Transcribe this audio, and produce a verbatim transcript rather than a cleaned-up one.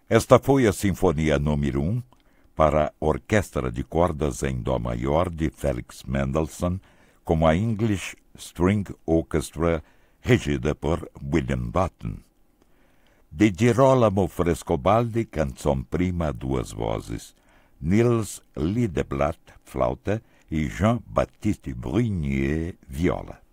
Esta foi a Sinfonia número um para orquestra de cordas em dó maior de Felix Mendelssohn, com a English String Orchestra, regida por William Button. De Girolamo Frescobaldi, canção prima a duas vozes, Niels Lideblatt, flauta, e Jean-Baptiste Brunier, viola.